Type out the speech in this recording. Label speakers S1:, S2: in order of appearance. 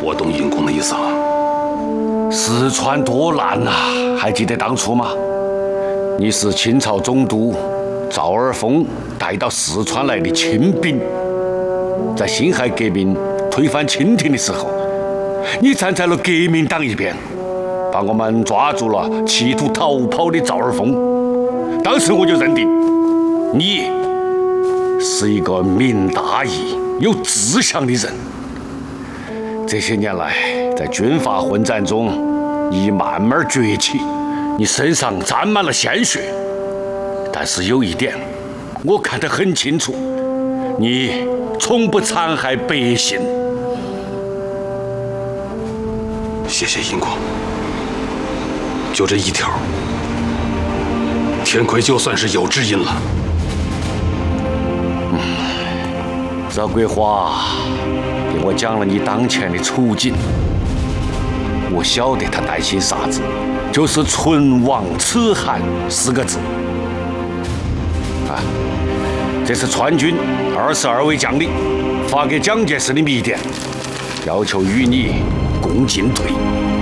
S1: 我懂尹公的意思了。
S2: 四川多难啊，还记得当初吗？你是清朝总督赵尔丰带到四川来的亲兵，在辛亥革命推翻清廷的时候，你站在了革命党一边，把我们抓住了企图逃跑的赵尔丰。当时我就认定你是一个明大义、有志向的人。这些年来，在军阀混战中，你慢慢崛起，你身上沾满了鲜血。但是有一点，我看得很清楚，你从不残害百姓。
S1: 谢谢尹公，就这一条，天魁就算是有知音了。
S2: 赵桂花给我讲了你当前的处境，我晓得他担心啥子，就是唇亡齿寒4个字。啊，这是川军22位将领发给蒋介石的密电，要求与你共进退。